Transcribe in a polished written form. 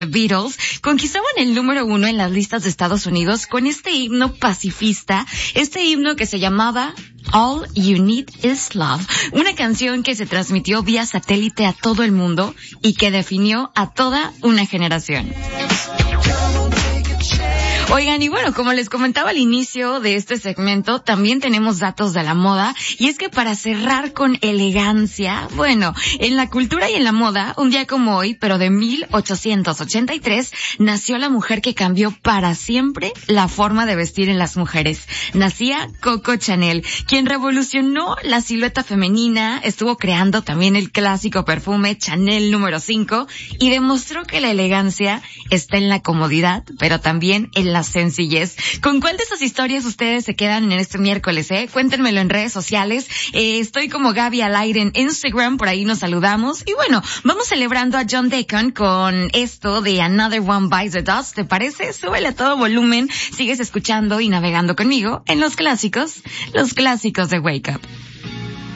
Beatles conquistaban el número 1 en las listas de Estados Unidos con este himno pacifista, este himno que se llamaba All You Need Is Love, una canción que se transmitió vía satélite a todo el mundo y que definió a toda una generación. Oigan, y bueno, como les comentaba al inicio de este segmento, también tenemos datos de la moda, y es que para cerrar con elegancia, bueno, en la cultura y en la moda, un día como hoy, pero de 1883, nació la mujer que cambió para siempre la forma de vestir en las mujeres. Nacía Coco Chanel, quien revolucionó la silueta femenina, estuvo creando también el clásico perfume Chanel número 5, y demostró que la elegancia está en la comodidad, pero también en la sencillez. ¿Con cuál de esas historias ustedes se quedan en este miércoles, Cuéntenmelo en redes sociales. Estoy como Gaby al aire en Instagram, por ahí nos saludamos. Y bueno, vamos celebrando a John Deacon con esto de Another One Bites the Dust, ¿te parece? Súbele a todo volumen, sigues escuchando y navegando conmigo en los clásicos de Wake Up.